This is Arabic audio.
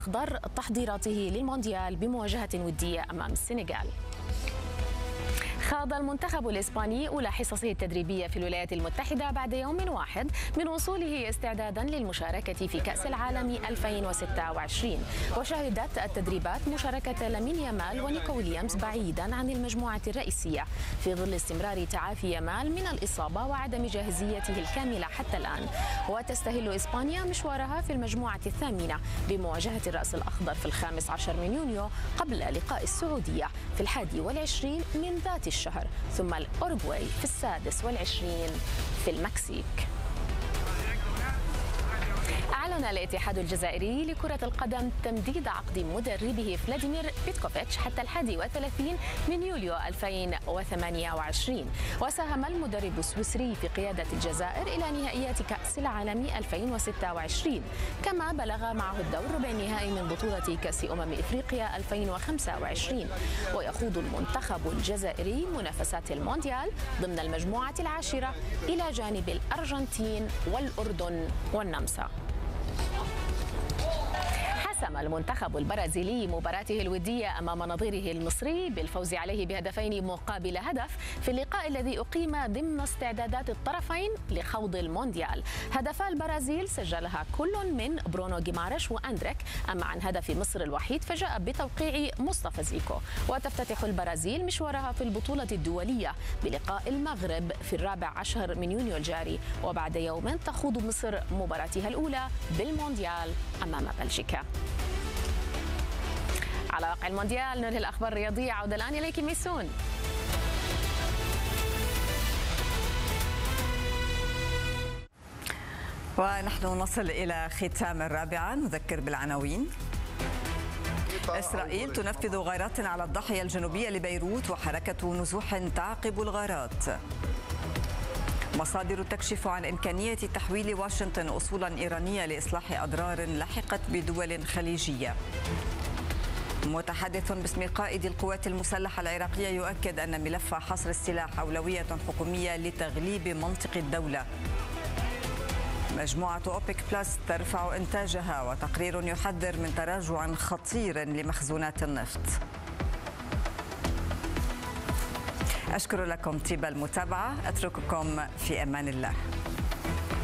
أخضر تحضيراته للمونديال بمواجهة ودية أمام السنغال. خاض المنتخب الإسباني أولى حصصه التدريبية في الولايات المتحدة بعد يوم واحد من وصوله استعدادا للمشاركة في كأس العالم 2026، وشهدت التدريبات مشاركة لامين يامال ونيكو ويليامز بعيدا عن المجموعة الرئيسية في ظل استمرار تعافي يامال من الإصابة وعدم جاهزيته الكاملة حتى الآن. وتستهل إسبانيا مشوارها في المجموعة الثامنة بمواجهة الرأس الأخضر في 15 من يونيو قبل لقاء السعودية في 21 من ذات الشهر، ثم الأوروغواي في 26 في المكسيك. أعلن الاتحاد الجزائري لكرة القدم تمديد عقد مدربه فلاديمير بيتكوفيتش حتى 31 من يوليو 2028. وساهم المدرب السويسري في قيادة الجزائر إلى نهائيات كأس العالم 2026، كما بلغ معه الدور ربع النهائي من بطولة كأس إفريقيا 2025. ويخوض المنتخب الجزائري منافسات المونديال ضمن المجموعة العاشرة إلى جانب الأرجنتين والأردن والنمسا. حسم المنتخب البرازيلي مباراته الودية أمام نظيره المصري بالفوز عليه بهدفين مقابل هدف في اللقاء الذي أقيم ضمن استعدادات الطرفين لخوض المونديال. هدفا البرازيل سجلها كل من برونو جيمارش وأندريك، أما عن هدف مصر الوحيد فجاء بتوقيع مصطفى زيكو. وتفتتح البرازيل مشوارها في البطولة الدولية بلقاء المغرب في 14 من يونيو الجاري، وبعد يوم تخوض مصر مباراتها الأولى بالمونديال أمام بلجيكا. على واقع المونديال ننهي الأخبار الرياضية. عودة الآن إليك ميسون. ونحن نصل إلى ختام الرابعة. نذكر بالعناوين. إسرائيل تنفذ غارات على الضاحية الجنوبية لبيروت وحركة نزوح تعقب الغارات. مصادر تكشف عن إمكانية تحويل واشنطن أصولا إيرانية لإصلاح أضرار لحقت بدول خليجية. متحدث باسم قائد القوات المسلحة العراقية يؤكد أن ملف حصر السلاح أولوية حكومية لتغليب منطق الدولة. مجموعة أوبك بلس ترفع إنتاجها وتقرير يحذر من تراجع خطير لمخزونات النفط. أشكر لكم طيب المتابعة، أترككم في أمان الله.